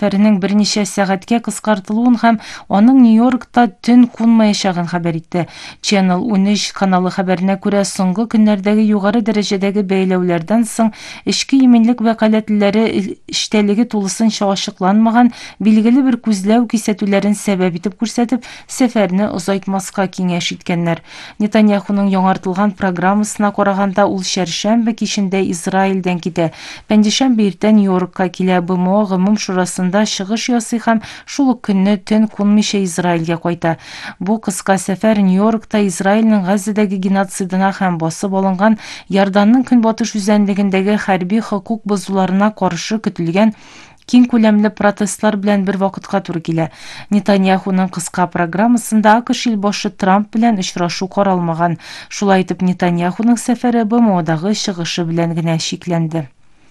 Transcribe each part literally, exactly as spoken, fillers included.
сәфәренең берничә сәгатькә кыскартылуын һәм аның Нью-Йоркта төн кунмаячагын хәбәр итте. Channel ун өч каналы хәбәренә күрә, соңгы көннәрдәге югары дәрәҗәдәге бәйләүләрдән соң эчке иминлек вәкаләтләре эчтәлеге тулысынча ачыкланмаган билгеле бер күзләү кисәтүләрен сәбәп итеп күрсәтеп, сәфәрне озайтмаска киңәш иткәннәр. Нетаньяхуның яңартылган программасына караганда, ул шәршәмбе кичендә Израильдән китә. Пәнҗешәмбе иртә Нью-Йоркка килә. БМО гомум шурасында чыгыш ясый һәм шул ук көнне төн кунмыйча Израильгә кайта. Бу кыска сәфәр Нью-Йоркта Израильнең Газадагы геноцидына һәм басып алынган Ярданның көнбатыш үзәнлегендәге хәрби хокук бозуларына каршы көтелгән киң күләмле протестлар белән бер вакытка туры килә. Нетаньяхуның кыска программасында АКШ илбашы Трамп белән очрашу каралмаган. Шулай итеп, Нетаньяхуның сәфәре БМОдагы чыгышы белән генә шикләнде.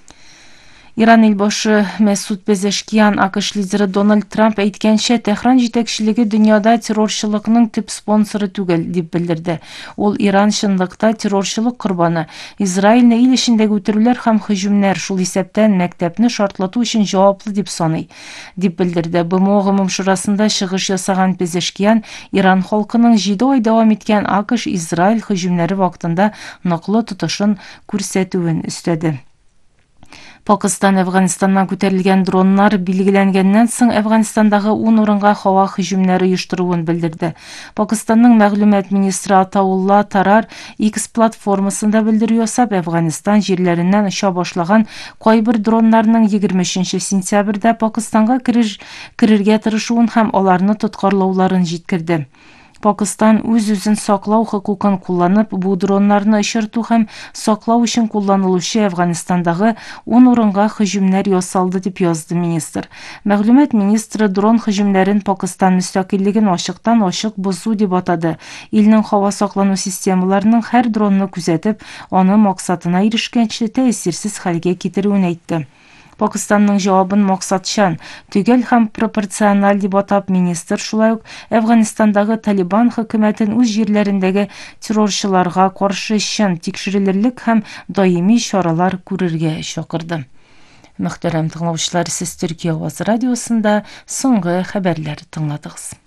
Иран илбашы Месуд Пезешкиян АКШ лидеры Дональд Трамп әйткәнчә, Тәһран җитәкчелеге дөньяда террорчылыкның төп спонсоры түгел дип белдерде. Ул Иран чынлыкта террорчылык корбаны. Израильне ил эчендәге үтерүләр һәм һөҗүмнәр шул исәптән мәктәпне шартлату өчен җаваплы дип саный, дип белдерде. БМО гомум шурасында чыгыш ясаган Пезешкиян Иран халкының җиде ай дәвам иткән АКШ-Израиль һөҗүмнәре вакытында ныклы тотышын күрсәтүен өстәде. Пакистан Әфганистаннан күтәрелгән дроннар билгеләнгәннән соң Әфганистандагы ун урынга һава һөҗүмнәре оештыруын белдерде. Пакистанның мәгълүмат министры Атаулла Тарар X платформасында белдерү ясап, Әфганистан җирләреннән оча башлаган кайбер дроннарның егерме өченче сентябрьдә Пакистанга кереш, керергә тырышуын һәм аларны тоткарлауларын җиткерде. Пакистан үз-үзен саклау хокукын кулланып, бу дроннарны очырту һәм саклау өчен кулланылучы Әфганистандагы ун урынга һөҗүмнәр ясалды дип язды министр. Мәгълүмат министры дрон һөҗүмнәрен Пакистан мөстәкыйльлеген ачыктан-ачык бозу дип атады. Илнең һава саклану системаларының һәр дронны күзәтеп, аны максатына ирешкәнче тәэсирсез хәлгә китерүен әйтте. Пакистанның җавабын максатчан, төгәл һәм пропорциональ дип атап, министр шулай ук Әфганистандагы Талибан хөкүмәтен үз җирләрендәге террорчыларга каршы чын тикшерелерлек һәм даими чаралар күрергә чакырды. Мөхтәрәм тыңлаучылар, сез Төркия авазы радиосында соңгы хәбәрләр тыңладыгыз.